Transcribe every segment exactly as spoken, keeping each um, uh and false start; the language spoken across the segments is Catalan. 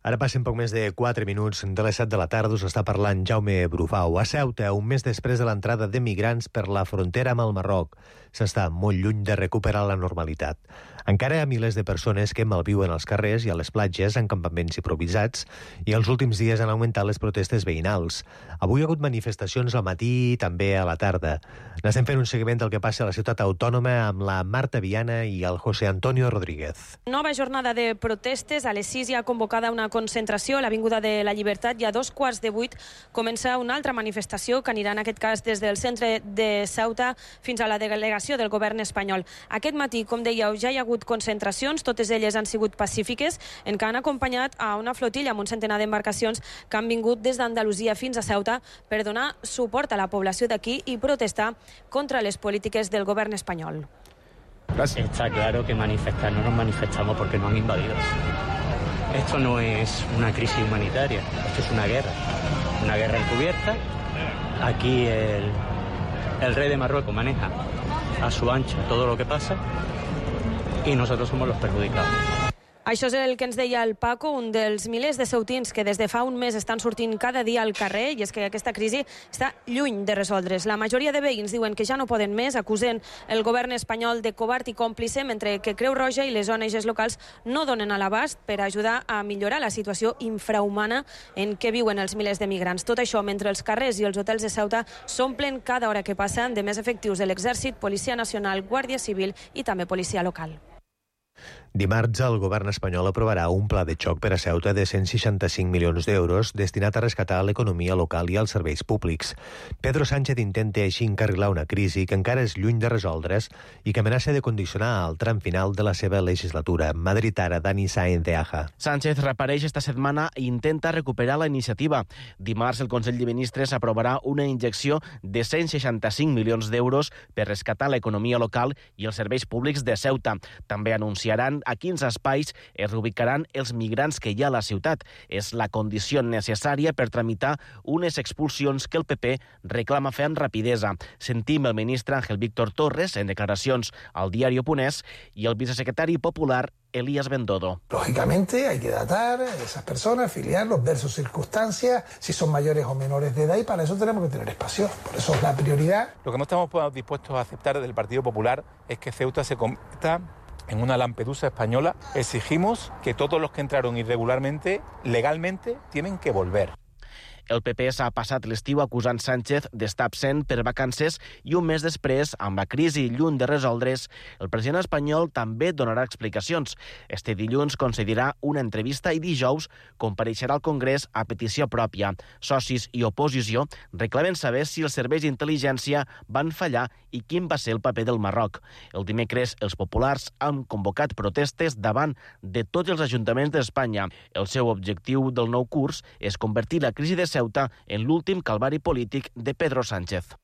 Ara passen poc més de quatre minuts de les set de la tarda, us està parlant Jaume Brufau. A Ceuta, un mes després de l'entrada de migrants per la frontera amb el Marroc, s'està molt lluny de recuperar la normalitat. Encara hi ha milers de persones que malviuen als carrers i a les platges en campaments improvisats, i els últims dies han augmentat les protestes veïnals. Avui hi ha hagut manifestacions al matí i també a la tarda. N'estem fent un seguiment del que passa a la ciutat autònoma amb la Marta Viana i el José Antonio Rodríguez. Nova jornada de protestes. A les sis hi ha convocada una concentració a l'Avinguda de la Llibertat i a dos quarts de vuit comença una altra manifestació que anirà en aquest cas des del centre de Ceuta fins a la delegació del govern espanyol. Aquest matí, com dèieu, ja hi ha hagut concentracions, totes elles han sigut pacífiques, en què han acompanyat a una flotilla amb un centenar d'embarcacions que han vingut des d'Andalusia fins a Ceuta per donar suport a la població d'aquí y protestar contra les políticas del gobierno español. Gracias. Está claro que manifestar no nos manifestamos porque nos han invadido. Esto no es una crisis humanitaria, esto es una guerra, una guerra encubierta. Aquí el, el rey de Marruecos maneja a su ancha todo lo que pasa y nosotros somos los perjudicados. Això és el que ens deia el Paco, un dels milers de ceutins que des de fa un mes estan sortint cada dia al carrer, i és que aquesta crisi està lluny de resoldre's. La majoria de veïns diuen que ja no poden més, acusen el govern espanyol de covard i còmplice, mentre que Creu Roja i les O N Ges locals no donen a l'abast per ajudar a millorar la situació infrahumana en què viuen els milers de migrants. Tot això mentre els carrers i els hotels de Ceuta s'omplen cada hora que passen de més efectius de l'Exèrcit, Policia Nacional, Guàrdia Civil i també policia local. Dimarts, el govern espanyol aprovarà un pla de xoc per a Ceuta de cent seixanta-cinc milions d'euros destinat a rescatar l'economia local i els serveis públics. Pedro Sánchez intenta així encarrilar una crisi que encara és lluny de resoldre's i que amenaça de condicionar el tram final de la seva legislatura. Madrid ara, Dani Sáenz de Aja. Sánchez reapareix esta setmana i intenta recuperar la iniciativa. Dimarts, el Consell de Ministres aprovarà una injecció de cent seixanta-cinc milions d'euros per rescatar l'economia local i els serveis públics de Ceuta. També anunciaran a quins espais es reubicaran els migrants que hi ha a la ciutat. És la condició necessària per tramitar unes expulsions que el P P reclama fer amb rapidesa. Sentim el ministre Ángel Víctor Torres en declaracions al diario Punés y el vicesecretario popular Elías Bendodo. Lógicamente hay que datar a esas personas, filiarlos, ver sus circunstancias, si son mayores o menores de edad, y para eso tenemos que tener espacio. Por eso es la prioridad. Lo que no estamos dispuestos a aceptar desde el Partido Popular es que Ceuta se convierta en una Lampedusa española. Exigimos que todos los que entraron irregularmente, legalmente, tienen que volver. El P P s'ha passat l'estiu acusant Sánchez d'estar absent per vacances i un mes després, amb la crisi lluny de resoldre's, el president espanyol també donarà explicacions. Este dilluns concedirà una entrevista i dijous compareixerà al Congrés a petició pròpia. Socis i oposició reclamen saber si els serveis d'intel·ligència van fallar i quin va ser el paper del Marroc. El dimecres, els populars han convocat protestes davant de tots els ajuntaments d'Espanya. El seu objectiu del nou curs és convertir la crisi de Ceuta en l'últim calvari polític de Pedro Sánchez.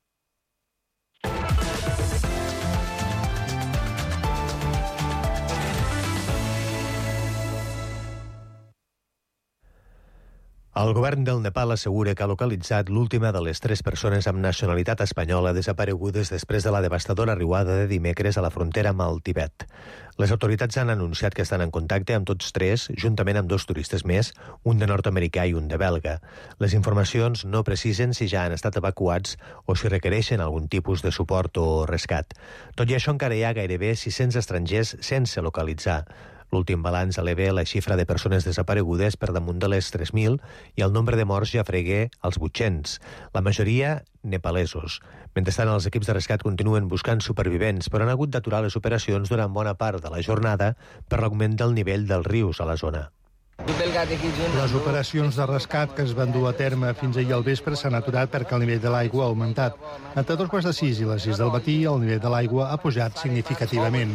El govern del Nepal assegura que ha localitzat l'última de les tres persones amb nacionalitat espanyola desaparegudes després de la devastadora riuada de dimecres a la frontera amb el Tibet. Les autoritats han anunciat que estan en contacte amb tots tres, juntament amb dos turistes més, un de nord-americà i un de belga. Les informacions no precisen si ja han estat evacuats o si requereixen algun tipus de suport o rescat. Tot i això, encara hi ha gairebé sis-cents estrangers sense localitzar. L'últim balanç eleva la xifra de persones desaparegudes per damunt de les tres mil i el nombre de morts ja fregué als vuit-cents, la majoria nepalesos. Mentrestant, els equips de rescat continuen buscant supervivents, però han hagut d'aturar les operacions durant bona part de la jornada per l'augment del nivell dels rius a la zona. Les operacions de rescat que es van dur a terme fins ahir al vespre s'han aturat perquè el nivell de l'aigua ha augmentat. Entre dos quarts de sis i les sis del matí, el nivell de l'aigua ha pujat significativament.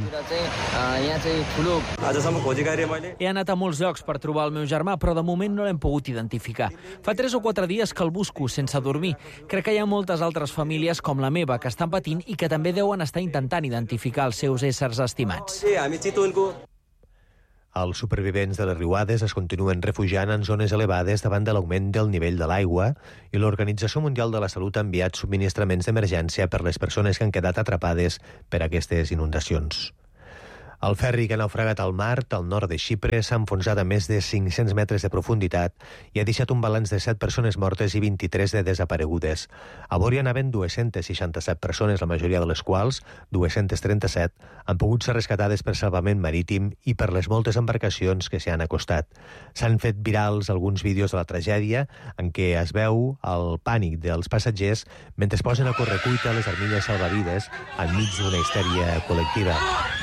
He anat a molts llocs per trobar el meu germà, però de moment no l'hem pogut identificar. Fa tres o quatre dies que el busco sense dormir. Crec que hi ha moltes altres famílies com la meva que estan patint i que també deuen estar intentant identificar els seus éssers estimats. Els supervivents de les riuades es continuen refugiant en zones elevades davant de l'augment del nivell de l'aigua i l'Organització Mundial de la Salut ha enviat subministraments d'emergència per les persones que han quedat atrapades per aquestes inundacions. El ferri que ha naufragat al mar, al nord de Xipre, s'ha enfonsat a més de cinc-cents metres de profunditat i ha deixat un balanç de set persones mortes i vint-i-tres de desaparegudes. A bord hi anaven dues-centes seixanta-set persones, la majoria de les quals, dues-centes trenta-set, han pogut ser rescatades per salvament marítim i per les moltes embarcacions que s'hi han acostat. S'han fet virals alguns vídeos de la tragèdia en què es veu el pànic dels passatgers mentre es posen a correcuita les armilles salvavides enmig d'una histèria col·lectiva.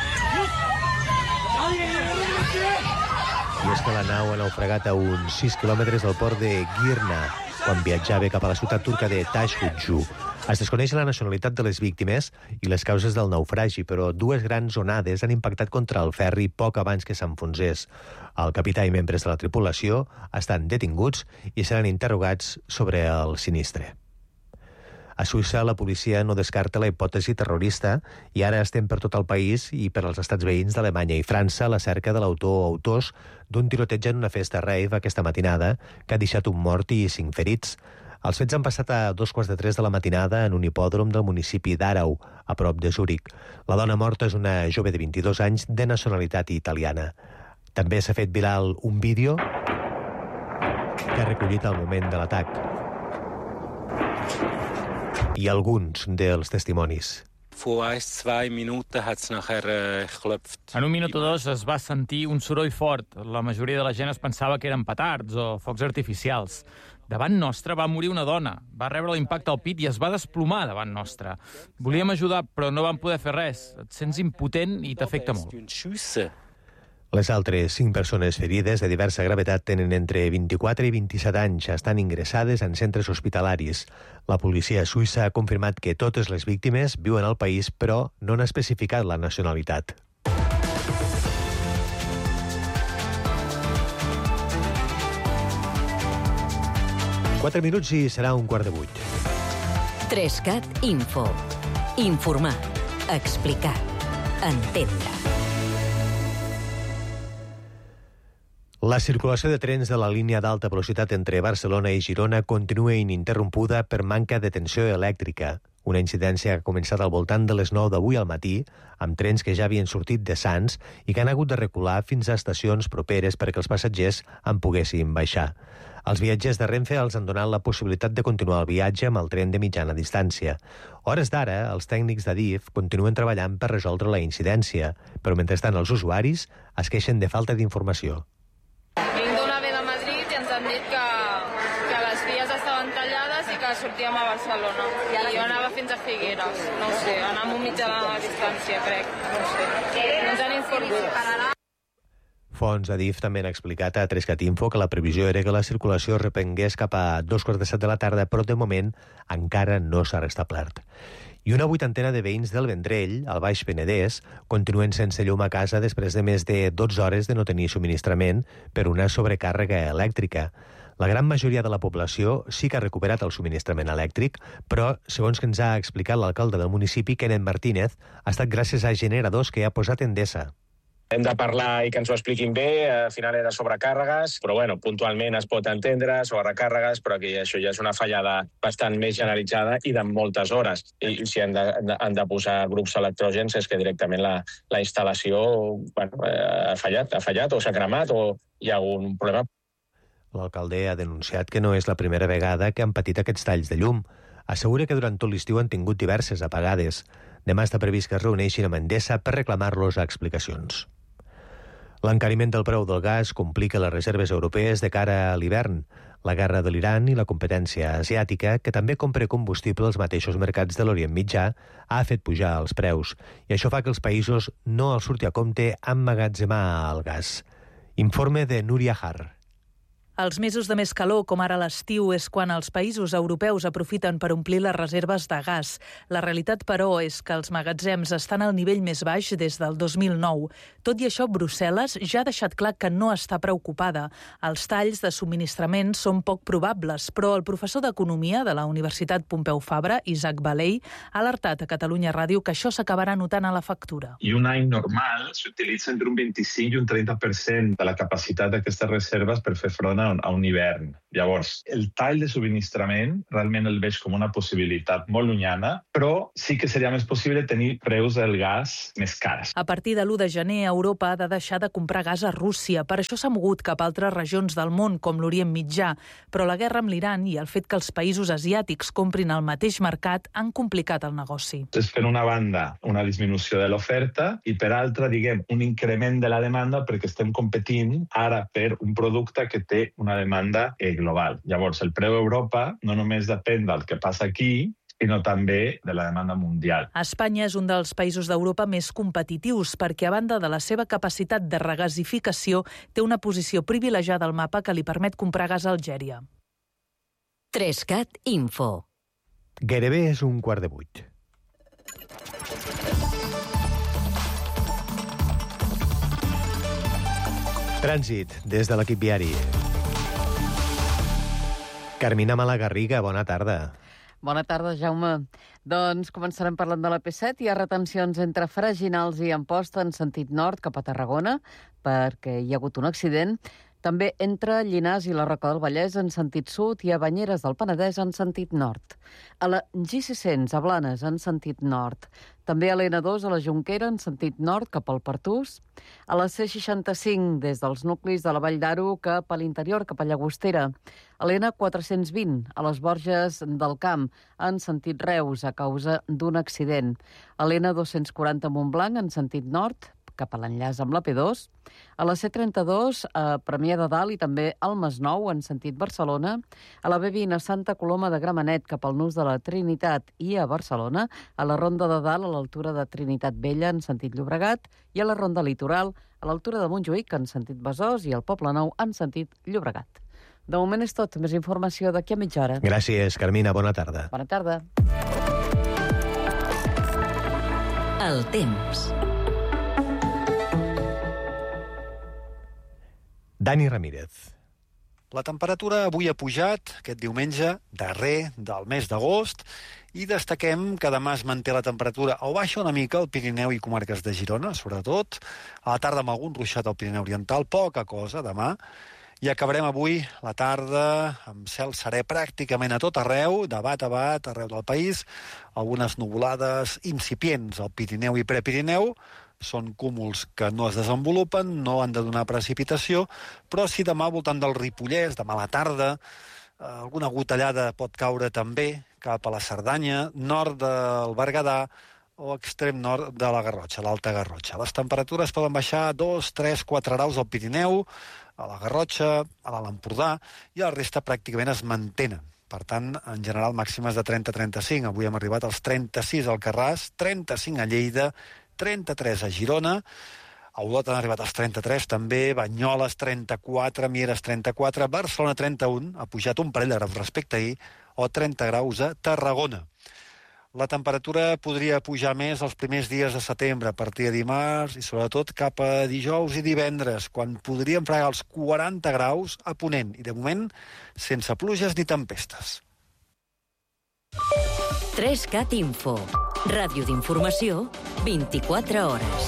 I és que la nau ha naufragat a uns sis quilòmetres del port de Girna quan viatjava cap a la ciutat turca de Tashkentju. Es desconeix la nacionalitat de les víctimes i les causes del naufragi, però dues grans onades han impactat contra el ferri poc abans que s'enfonsés. El capità i membres de la tripulació estan detinguts i seran interrogats sobre el sinistre. A Suïssa, la policia no descarta la hipòtesi terrorista i ara estem per tot el país i per als estats veïns d'Alemanya i França a la cerca de l'autor o autors d'un tiroteig en una festa rave aquesta matinada que ha deixat un mort i cinc ferits. Els fets han passat a dos quarts de tres de la matinada en un hipòdrom del municipi d'Arau, a prop de Zúrich. La dona morta és una jove de vint-i-dos anys de nacionalitat italiana. També s'ha fet viral un vídeo que ha recollit el moment de l'atac i alguns dels testimonis. En un minut o dos es va sentir un soroll fort. La majoria de la gent es pensava que eren petards o focs artificials. Davant nostre va morir una dona. Va rebre l'impacte al pit i es va desplomar davant nostre. Volíem ajudar, però no vam poder fer res. Et sents impotent i t'afecta molt. Les altres cinc persones ferides de diversa gravetat tenen entre vint-i-quatre i vint-i-set anys. Estan ingressades en centres hospitalaris. La policia suïssa ha confirmat que totes les víctimes viuen al país, però no n'ha especificat la nacionalitat. Quatre minuts i serà un quart de vuit. Trescat Info. Informar. Explicar. Entendre. La circulació de trens de la línia d'alta velocitat entre Barcelona i Girona continua ininterrompuda per manca de tensió elèctrica. Una incidència que ha començat al voltant de les nou d'avui al matí, amb trens que ja havien sortit de Sants i que han hagut de recular fins a estacions properes perquè els passatgers en poguessin baixar. Els viatgers de Renfe els han donat la possibilitat de continuar el viatge amb el tren de mitjana distància. A hores d'ara, els tècnics d'Adif continuen treballant per resoldre la incidència, però mentrestant els usuaris es queixen de falta d'informació. Vinc d'una ve de Madrid i ens han dit que, que les vies estaven tallades i que sortíem a Barcelona. I jo anava fins a Figueres, no ho sé, anàvem un mitjà de distància, crec, no ho sé. No ens han informat. Fonts d'Adif també han explicat a Trescat Info que la previsió era que la circulació reprengués cap a dos quarts de set de la tarda, però de moment encara no s'ha restablert. I una vuitantena de veïns del Vendrell, al Baix Penedès, continuen sense llum a casa després de més de dotze hores de no tenir subministrament per una sobrecàrrega elèctrica. La gran majoria de la població sí que ha recuperat el subministrament elèctric, però, segons que ens ha explicat l'alcalde del municipi, Kenneth Martínez, ha estat gràcies a generadors que ha posat Endesa. Hem de parlar i que ens ho expliquin bé, al final era sobrecàrregues, però bueno, puntualment es pot entendre, sobrecàrregues, però que això ja és una fallada bastant més generalitzada i de moltes hores. I si han de, han de posar grups electrògens és que directament la, la instal·lació bueno, ha fallat, ha fallat o s'ha cremat o hi ha algun problema. L'alcalde ha denunciat que no és la primera vegada que han patit aquests talls de llum. Assegura que durant tot l'estiu han tingut diverses apagades. Demà està previst que es reuneixin amb Endesa per reclamar-los explicacions. L'encariment del preu del gas complica les reserves europees de cara a l'hivern. La guerra de l'Iran i la competència asiàtica, que també compra combustible als mateixos mercats de l'Orient Mitjà, ha fet pujar els preus. I això fa que els països no els surti a compte emmagatzemar el gas. Informe de Núria Har. Els mesos de més calor, com ara l'estiu, és quan els països europeus aprofiten per omplir les reserves de gas. La realitat, però, és que els magatzems estan al nivell més baix des del dos mil nou. Tot i això, Brussel·les ja ha deixat clar que no està preocupada. Els talls de subministrament són poc probables, però el professor d'Economia de la Universitat Pompeu Fabra, Isaac Baley, ha alertat a Catalunya Ràdio que això s'acabarà notant a la factura. I un any normal s'utilitza entre un vint-i-cinc i un trenta per cent de la capacitat d'aquestes reserves per fer front a un, a un hivern. Llavors, el tall de subministrament realment el veig com una possibilitat molt llunyana, però sí que seria més possible tenir preus del gas més cars. A partir de l'u de gener, Europa ha de deixar de comprar gas a Rússia. Per això s'ha mogut cap a altres regions del món, com l'Orient Mitjà. Però la guerra amb l'Iran i el fet que els països asiàtics comprin al mateix mercat han complicat el negoci. És per una banda una disminució de l'oferta i per altra, diguem, un increment de la demanda perquè estem competint ara per un producte que té una demanda eh, global. Llavors, el preu a Europa no només depèn del que passa aquí, sinó també de la demanda mundial. Espanya és un dels països d'Europa més competitius perquè, a banda de la seva capacitat de regasificació, té una posició privilegiada al mapa que li permet comprar gas a Algèria. Trescat Info. Gairebé és un quart de vuit. Trànsit, des de l'equip viari. Carmina Malagarriga, bona tarda. Bona tarda, Jaume. Doncs començarem parlant de la P set. Hi ha retencions entre Freginals i Amposta en sentit nord cap a Tarragona perquè hi ha hagut un accident. També entre Llinars i la Roca del Vallès en sentit sud i a Banyeres del Penedès en sentit nord. A la G sis cents a Blanes en sentit nord. També a l'N dos a la Jonquera en sentit nord cap al Pertús. A la C seixanta-cinc des dels nuclis de la Vall d'Aro cap a l'interior cap a Llagostera. A l'N quatre-cents vint a les Borges del Camp en sentit Reus a causa d'un accident. A l'N dos-cents quaranta a Montblanc en sentit nord cap a l'enllaç amb la P dos, a la C trenta-dos a Premià de Dalt i també al Masnou en sentit Barcelona, a la B vint a Santa Coloma de Gramenet cap al nus de la Trinitat i a Barcelona, a la Ronda de Dalt a l'altura de Trinitat Vella en sentit Llobregat i a la Ronda Litoral a l'altura de Montjuïc en sentit Besòs i al Poblenou en sentit Llobregat. De moment és tot. Més informació d'aquí a mitja hora. Gràcies, Carmina. Bona tarda. Bona tarda. El temps. Dani Ramírez. La temperatura avui ha pujat aquest diumenge, darrer del mes d'agost, i destaquem que demà es manté la temperatura o baixa una mica al Pirineu i comarques de Girona, sobretot. A la tarda amb algun ruixat al Pirineu Oriental, poca cosa demà. I acabarem avui la tarda amb cel serè pràcticament a tot arreu, de bat a bat, arreu del país, algunes nuvolades incipients al Pirineu i Prepirineu. Són cúmuls que no es desenvolupen, no han de donar precipitació, però si demà al voltant del Ripollès, demà a la tarda, alguna gotellada pot caure també cap a la Cerdanya, nord del Berguedà o extrem nord de la Garrotxa, l'Alta Garrotxa. Les temperatures poden baixar dos, tres, quatre graus al Pirineu, a la Garrotxa, a l'Alt Empordà, i la resta pràcticament es mantenen. Per tant, en general, màximes de trenta a trenta-cinc. Avui hem arribat als trenta-sis al Carràs, trenta-cinc a Lleida, trenta-tres a Girona, a Olot han arribat als trenta-tres també, Banyoles trenta-quatre, Mieres trenta-quatre, Barcelona trenta-un, ha pujat un parell de graus respecte a ahir, o trenta graus a Tarragona. La temperatura podria pujar més els primers dies de setembre, a partir de dimarts i sobretot cap a dijous i divendres, quan podríem fregar els quaranta graus a Ponent, i de moment sense pluges ni tempestes. Trescat Info. Ràdio d'informació, vint-i-quatre hores.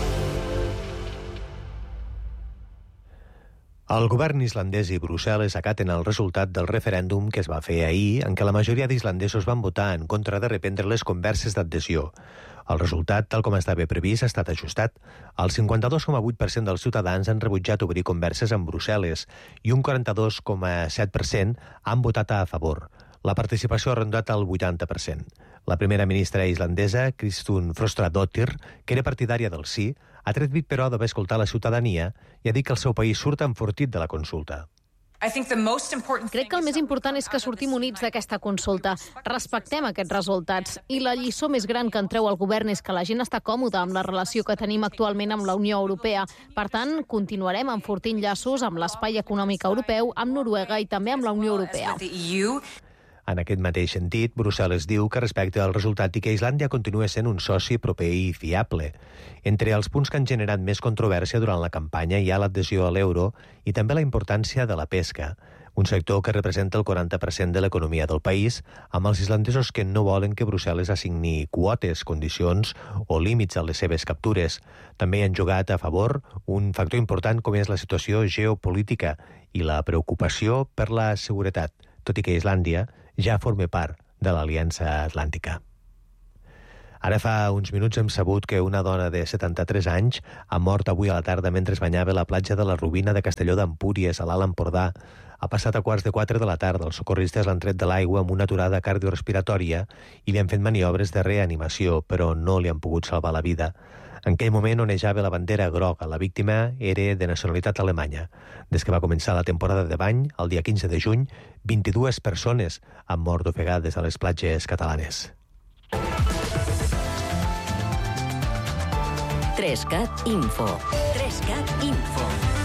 El govern islandès i Brussel·les acaten el resultat del referèndum que es va fer ahir, en què la majoria d'islandesos van votar en contra de reprendre les converses d'adhesió. El resultat, tal com estava previst, ha estat ajustat. El cinquanta-dos coma vuit per cent dels ciutadans han rebutjat obrir converses amb Brussel·les i un quaranta-dos coma set per cent han votat a favor. La participació ha rondat al vuitanta per cent. La primera ministra islandesa, Kristrún Frostadóttir, que era partidària del sí, ha tret vit però d'haver escoltat la ciutadania i ha dit que el seu país surt enfortit de la consulta. Crec que el més important és que sortim units d'aquesta consulta. Respectem aquests resultats. I la lliçó més gran que en treu el govern és que la gent està còmoda amb la relació que tenim actualment amb la Unió Europea. Per tant, continuarem enfortint llaços amb l'Espai Econòmic Europeu, amb Noruega i també amb la Unió Europea. En aquest mateix sentit, Brussel·les diu que respecta el resultat i que Islàndia continua sent un soci proper i fiable. Entre els punts que han generat més controvèrsia durant la campanya hi ha l'adhesió a l'euro i també la importància de la pesca. un sector que representa el quaranta per cent de l'economia del país, amb els islandesos que no volen que Brussel·les assigni quotes, condicions o límits a les seves captures. També hi han jugat a favor un factor important com és la situació geopolítica i la preocupació per la seguretat, tot i que Islàndia ja forma part de l'Aliança Atlàntica. Ara fa uns minuts hem sabut que una dona de setanta-tres anys ha mort avui a la tarda mentre es banyava a la platja de la Robina de Castelló d'Empúries, a l'Alt Empordà. Ha passat a quarts de quatre de la tarda. Els socorristes l'han tret de l'aigua amb una aturada cardiorespiratòria i li han fet maniobres de reanimació, però no li han pogut salvar la vida. En aquell moment onejava la bandera groga. La víctima era de nacionalitat alemanya. Des que va començar la temporada de bany, el dia quinze de juny, vint-i-dues persones han mort ofegades a les platges catalanes. Trescat Info. Trescat Info.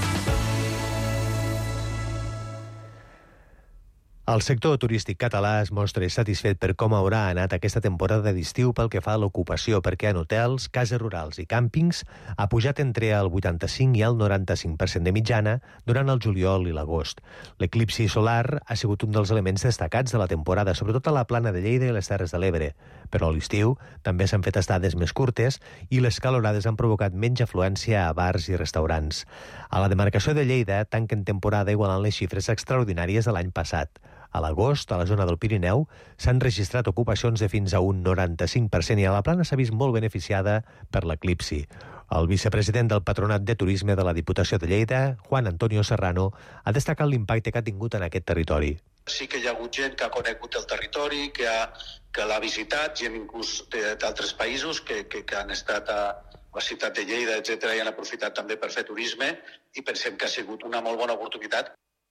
El sector turístic català es mostra satisfet per com haurà anat aquesta temporada d'estiu pel que fa a l'ocupació, perquè en hotels, cases rurals i càmpings ha pujat entre el vuitanta-cinc i el noranta-cinc per cent de mitjana durant el juliol i l'agost. L'eclipsi solar ha sigut un dels elements destacats de la temporada, sobretot a la Plana de Lleida i les Terres de l'Ebre. Però a l'estiu també s'han fet estades més curtes i les calorades han provocat menys afluència a bars i restaurants. A la demarcació de Lleida tanquen temporada igualant les xifres extraordinàries de l'any passat. A l'agost, a la zona del Pirineu, s'han registrat ocupacions de fins a un noranta-cinc per cent i a la Plana s'ha vist molt beneficiada per l'eclipsi. El vicepresident del Patronat de Turisme de la Diputació de Lleida, Juan Antonio Serrano, ha destacat l'impacte que ha tingut en aquest territori. Sí que hi ha hagut gent que ha conegut el territori, que, ha, que l'ha visitat, gent inclús d'altres països que, que, que han estat a la ciutat de Lleida, etcètera, i han aprofitat també per fer turisme, i pensem que ha sigut una molt bona oportunitat.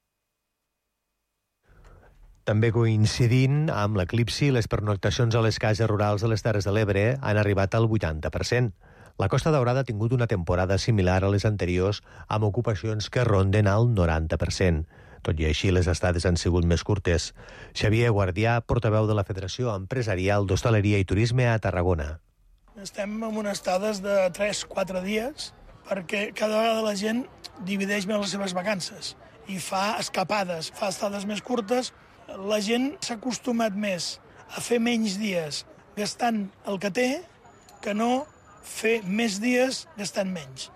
També coincidint amb l'eclipsi, les pernoctacions a les cases rurals de les Terres de l'Ebre han arribat al vuitanta per cent. La Costa Daurada ha tingut una temporada similar a les anteriors, amb ocupacions que ronden al noranta per cent. Tot i així, les estades han sigut més curtes. Xavier Guardià, portaveu de la Federació Empresarial d'Hostaleria i Turisme a Tarragona. Estem en unes estades de tres a quatre dies, perquè cada vegada la gent divideix més les seves vacances i fa escapades, fa estades més curtes. La gent s'ha acostumat més a fer menys dies gastant el que té que no fer més dies gastant menys.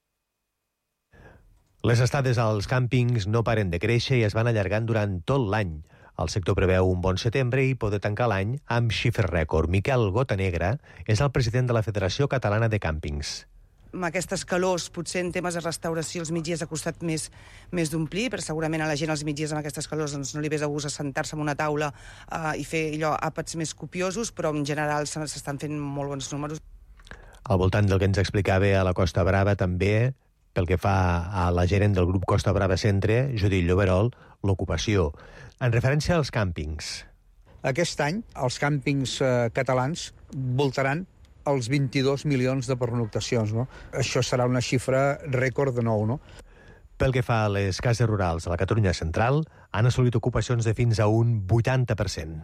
Les estades als càmpings no paren de créixer i es van allargant durant tot l'any. El sector preveu un bon setembre i poder tancar l'any amb xifres rècord. Miquel Gotanegra és el president de la Federació Catalana de Càmpings. Amb aquestes calors, potser en temes de restauració, els migdies ha costat més, més d'omplir, però segurament a la gent els migdies amb aquestes calors doncs, no li ves a gust a sentar-se en una taula uh, i fer allò, àpats més copiosos, però en general s'estan fent molt bons números. Al voltant del que ens explicava a la Costa Brava, també, pel que fa a la gerent del grup Costa Brava Centre, Judit Lloberol, l'ocupació. En referència als càmpings. Aquest any, els càmpings eh, catalans voltaran els vint-i-dos milions de pernoctacions, no? Això serà una xifra rècord de nou, no? Pel que fa a les cases rurals a la Catalunya central, han assolit ocupacions de fins a un vuitanta per cent.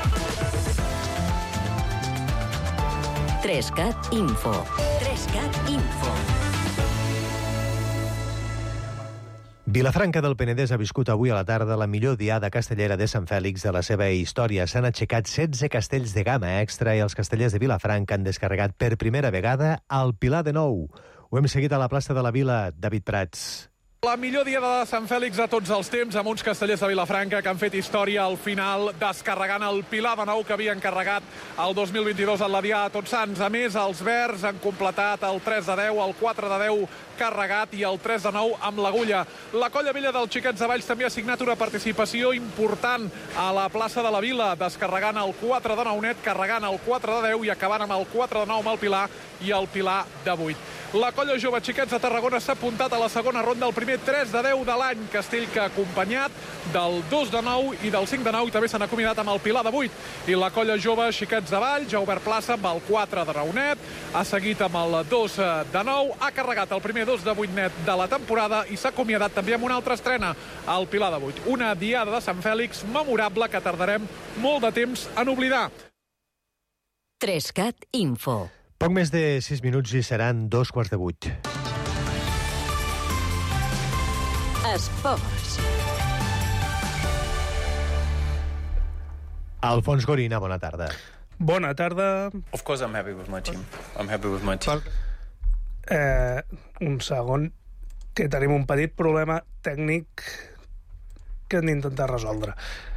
Trescat Info. Trescat Info. Vilafranca del Penedès ha viscut avui a la tarda la millor diada castellera de Sant Fèlix de la seva història. S'han aixecat setze castells de gamma extra i els castellers de Vilafranca han descarregat per primera vegada al Pilar de Nou. Ho hem seguit a la plaça de la Vila. David Prats. La millor diada de Sant Fèlix de tots els temps, amb uns castellers de Vilafranca que han fet història al final, descarregant el Pilar de Nou que havien carregat el dos mil vint-i-dos en la Diada de Tots Sants. A més, els verds han completat el tres de deu, el quatre de deu carregat i el tres de nou amb l'agulla. La Colla Vella dels Xiquets de Valls també ha signat una participació important a la plaça de la Vila, descarregant el quatre de nou net, carregant el quatre de deu i acabant amb el quatre de nou amb el Pilar i el Pilar de vuit. La Colla Jove Xiquets de Tarragona s'ha apuntat a la segona ronda, el primer tres de deu de l'any. Castell que ha acompanyat del dos de nou i del cinc de nou i també s'han acomiadat amb el Pilar de vuit. I la Colla Jove Xiquets de Valls ha obert plaça amb el quatre de nou net, ha seguit amb el dos de nou, ha carregat el primer dos de vuit net de la temporada i s'ha acomiadat també amb una altra estrena, el Pilar de vuit. Una diada de Sant Fèlix memorable que tardarem molt de temps en oblidar. Trescat Info. Poc més de sis minuts i seran dos quarts de vuit. Esports. Alfons Gorina, bona tarda. Bona tarda. Of course I'm happy with my team. I'm happy with my team. Eh, un segon, que tenim un petit problema tècnic que hem d'intentar resoldre.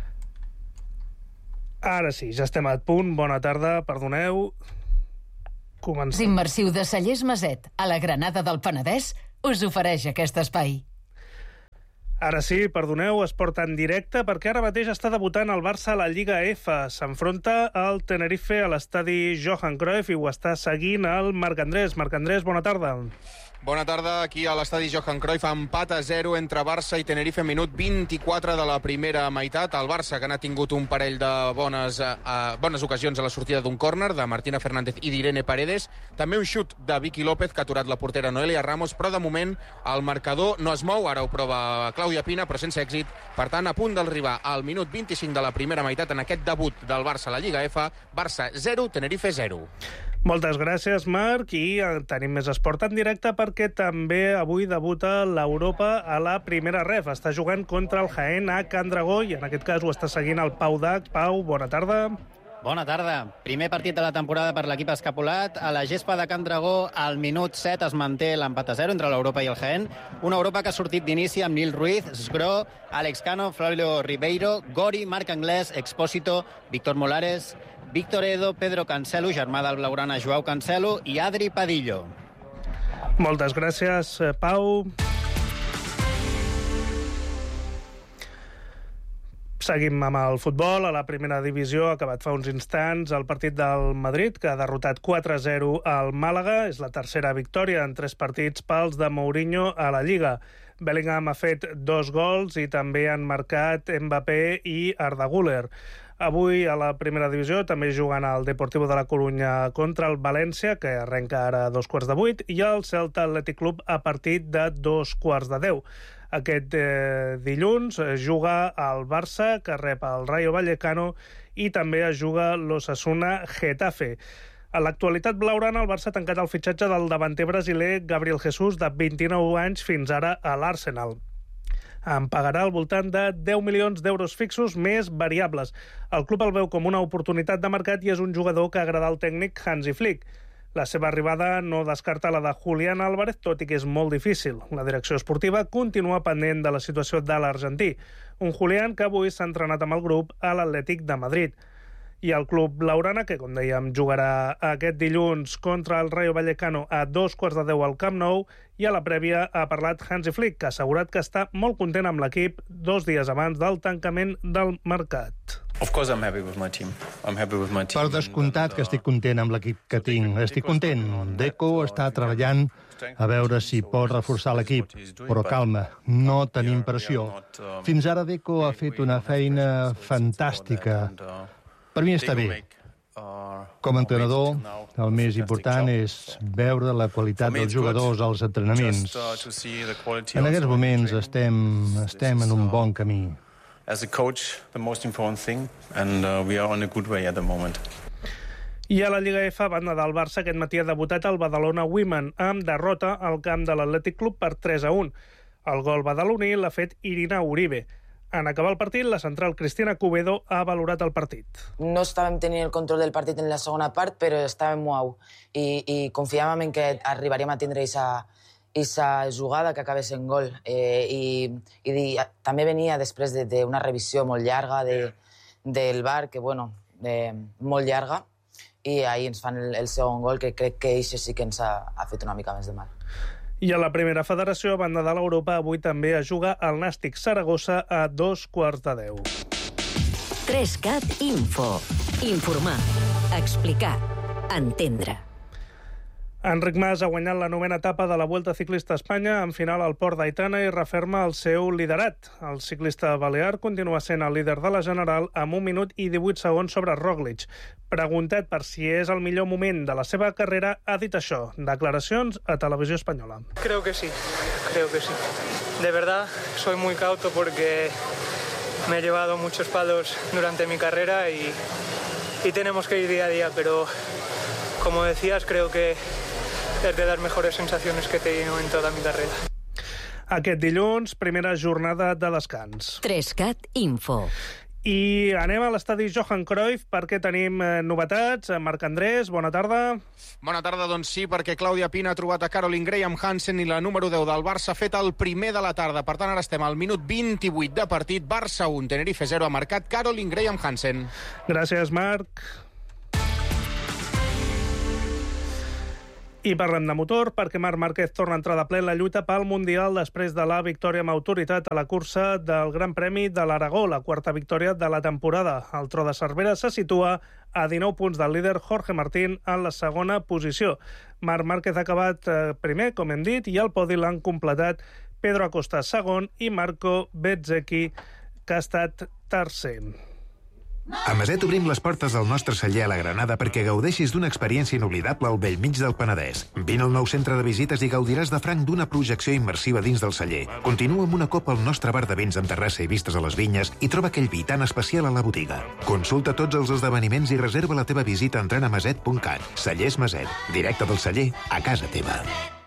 Ara sí, ja estem a punt. Bona tarda, perdoneu. Comencem. Immersiu de Cellers Maset, a la Granada del Penedès, us ofereix aquest espai. Ara sí, perdoneu, esport en directe, perquè ara mateix està debutant el Barça a la Lliga F. S'enfronta al Tenerife a l'estadi Johan Cruyff i ho està seguint el Marc Andrés. Marc Andrés, bona tarda. Bona tarda, aquí a l'estadi Johan Cruyff, empat a zero entre Barça i Tenerife, minut vint-i-quatre de la primera meitat. El Barça, que n'ha tingut un parell de bones, eh, bones ocasions a la sortida d'un córner de Martina Fernández i d'Irene Paredes. També un xut de Vicky López, que ha aturat la portera Noelia Ramos, però de moment el marcador no es mou. Ara ho prova Clàudia Pina, però sense èxit. Per tant, a punt d'arribar al minut vint-i-cinc de la primera meitat en aquest debut del Barça a la Lliga F. Barça zero, Tenerife zero. Moltes gràcies, Marc, i tenim més esport en directe perquè també avui debuta l'Europa a la primera ref. Està jugant contra el Jaén a Can Dragó i en aquest cas ho està seguint el Pau Dac. Pau, bona tarda. Bona tarda. Primer partit de la temporada per l'equip escapulat. A la gespa de Can Dragó, al minut set es manté l'empat a zero entre l'Europa i el Jaén. Una Europa que ha sortit d'inici amb Nil Ruiz, Sgro, Alex Cano, Flavio Ribeiro, Gori, Marc Anglès, Expósito, Víctor Molares, Víctor Edo, Pedro Cancelo, germà del blaugrana Joao Cancelo, i Adri Padillo. Moltes gràcies, Pau. Seguim amb el futbol. A la primera divisió ha acabat fa uns instants el partit del Madrid, que ha derrotat quatre a zero al Màlaga. És la tercera victòria en tres partits pels de Mourinho a la Lliga. Bellingham ha fet dos gols i també han marcat Mbappé i Arda Güler. Avui a la primera divisió també juguen el Deportivo de la Corunya contra el València, que arrenca ara a dos quarts de vuit, i el Celta Athletic Club a partir de dos quarts de deu. Aquest eh, dilluns juga el Barça, que rep el Rayo Vallecano, i també es juga l'Osasuna Getafe. A l'actualitat blaugrana, el Barça ha tancat el fitxatge del davanter brasiler Gabriel Jesús, de vint-i-nou anys, fins ara a l'Arsenal. En pagarà al voltant de deu milions d'euros fixos més variables. El club el veu com una oportunitat de mercat i és un jugador que agrada al tècnic Hansi Flick. La seva arribada no descarta la de Julián Álvarez, tot i que és molt difícil. La direcció esportiva continua pendent de la situació de l'argentí, un Julián que avui s'ha entrenat amb el grup a l'Atlètic de Madrid. I el club blaugrana, que com dèiem jugarà aquest dilluns contra el Rayo Vallecano a dos quarts de deu al Camp Nou, i a la prèvia ha parlat Hansi Flick, que ha assegurat que està molt content amb l'equip dos dies abans del tancament del mercat. Of course I'm happy with my team. I'm happy with my team. Per descomptat que estic content amb l'equip que tinc. Estic content. Deco està treballant a veure si pot reforçar l'equip. Però calma, no tenim pressió. Fins ara Deco ha fet una feina fantàstica. Per mi està bé. Com a entrenador, el més important és veure la qualitat dels jugadors als entrenaments. En aquests moments estem, estem en un bon camí. As a coach, the most important thing, and uh, we are on a good way at the moment. I a la Lliga F, a banda del Barça, aquest matí ha debutat el Badalona Women amb derrota al camp de l'Atlètic Club per tres a un. El gol badaloní l'ha fet Irina Uribe. En acabar el partit, la central Cristina Cubedo ha valorat el partit. No estàvem tenint el control del partit en la segona part, però estàvem molt i, i confiàvem en que arribaríem a tindre aquesta jugada que acabés en gol. Eh, i, i també venia després d'una de, revisió molt llarga de, del V A R, que, bueno, de, molt llarga, i ahir ens fan el, el segon gol, que crec que això sí que ens ha, ha fet una mica més de mal. I a la primera federació, a banda de l'Europa, avui també es juga el Nàstic Saragossa a dos quarts de deu. tres cat Info. Informar, explicar, entendre. Enric Mas ha guanyat la novena etapa de la Vuelta Ciclista a Espanya en final al Port d'Aitana i referma el seu liderat. El ciclista balear continua sent el líder de la General amb un minut i divuit segons sobre Roglic. Preguntat per si és el millor moment de la seva carrera, ha dit això. Declaracions a Televisió Espanyola. Creo que sí, creo que sí. De verdad, soy muy cauto porque me he llevado muchos palos durante mi carrera y, y tenemos que ir día a día, pero como decías, creo que es de las mejores sensaciones que he tenido en toda mi carrera. Aquest dilluns, primera jornada de descans. tres cat Info. I anem a l'estadi Johan Cruyff perquè tenim novetats. Marc Andrés, bona tarda. Bona tarda, doncs sí, perquè Clàudia Pina ha trobat a Caroline Graham Hansen i la número deu del Barça ha fet el primer de la tarda. Per tant, ara estem al minut vint-i-vuit de partit. Barça un, Tenerife zero, ha marcat Caroline Graham Hansen. Gràcies, Marc. I parlem de motor perquè Marc Márquez torna a entrar de ple en la lluita pel Mundial després de la victòria amb autoritat a la cursa del Gran Premi de l'Aragó, la quarta victòria de la temporada. El Tro de Cervera se situa a dinou punts del líder Jorge Martín en la segona posició. Marc Márquez ha acabat eh, primer, com hem dit, i el podi l'han completat Pedro Acosta segon i Marco Bezzecchi, que ha estat tercer. A Maset obrim les portes del nostre celler a la Granada perquè gaudeixis d'una experiència inoblidable al bell mig del Penedès. Vine al nou centre de visites i gaudiràs de franc d'una projecció immersiva dins del celler. Continua amb una copa al nostre bar de vins amb terrassa i vistes a les vinyes i troba aquell vi tan especial a la botiga. Consulta tots els esdeveniments i reserva la teva visita entrant a maset punt cat. Cellers Maset, directe del celler a casa teva.